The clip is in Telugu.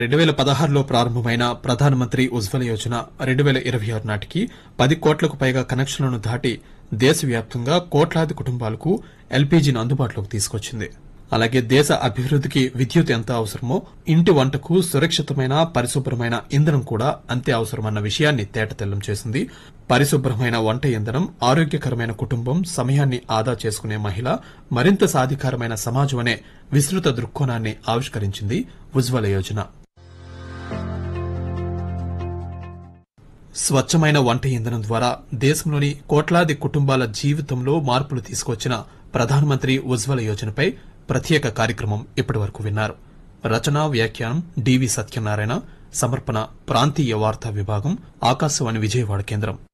2016లో ప్రారంభమైన ప్రధానమంత్రి ఉజ్వల యోజన 2026 నాటికి 10 కోట్లకు పైగా కనెక్షన్లను దాటి దేశవ్యాప్తంగా కోట్లాది కుటుంబాలకు ఎల్పీజీని అందుబాటులోకి తీసుకొచ్చింది. అలాగే దేశ అభివృద్దికి విద్యుత్ ఎంత అవసరమో ఇంటి వంటకు సురక్షితమైన పరిశుభ్రమైన ఇంధనం కూడా అంతే అవసరమన్న విషయాన్ని తేటతెల్లం చేసింది. పరిశుభ్రమైన వంట ఇంధనం, ఆరోగ్యకరమైన కుటుంబం, సమయాన్ని ఆదా చేసుకునే మహిళ, మరింత సాధికారమైన సమాజం అనే విస్తృత దృక్కోణాన్ని ఆవిష్కరించింది ఉజ్వల యోజన. స్వచ్ఛమైన వంట ఇంధనం ద్వారా దేశంలోని కోట్లాది కుటుంబాల జీవితంలో మార్పులు తీసుకొచ్చిన ప్రధానమంత్రి ఉజ్వల యోజనపై ప్రత్యేక కార్యక్రమం ఇప్పటివరకు విన్నారు. రచన, వ్యాఖ్యానం డివి సత్యనారాయణ. సమర్పణ ప్రాంతీయ వార్తా విభాగం, ఆకాశవాణి విజయవాడ కేంద్రం.